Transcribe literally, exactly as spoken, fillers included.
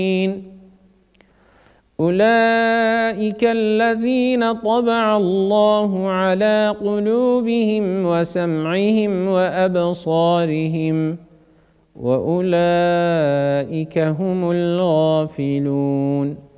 أولئك الذين طبع الله على قلوبهم وسمعهم وأبصارهم وأولئك هم الغافلون.